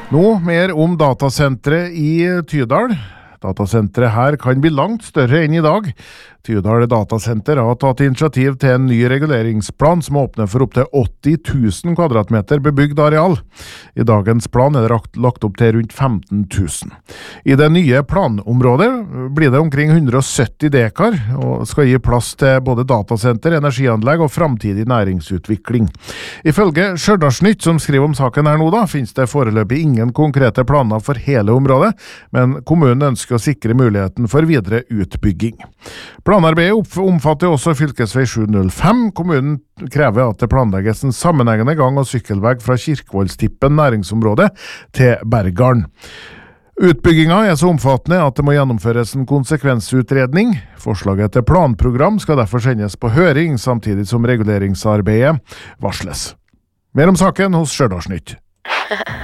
Nå mer om datasenteret i Tydal. Datasenteret her kan bli langt større enn i dag. Tydal datasenter har tatt initiativ til en ny reguleringsplan som åpner for opp til 80 000 kvadratmeter bebygd areal. I dagens plan er det lagt opp til rundt 15 000. I det nye planområdet blir det omkring 170 dekar, og skal gi plass til både datasenter, energianlegg og framtidig næringsutvikling. Ifølge Stjørdalsnytt, som skriver om saken her nå, finnes det foreløpig ingen konkrete planer for hele området, men kommunen ønsker å sikre muligheten for videre utbygging. Planarbeidet omfatter også fylkesvei 705. Kommunen krever at det planlegges en sammenhengende gang- og sykkelveg fra Kirkevollstippen næringsområde til Bergarden. Utbygginga er så omfattende at det må gjennomføres en konsekvensutredning. Forslaget til planprogram skal derfor sendes på høring, samtidig som reguleringsarbeidet varsles. Mer om saken hos Stjørdalsnytt.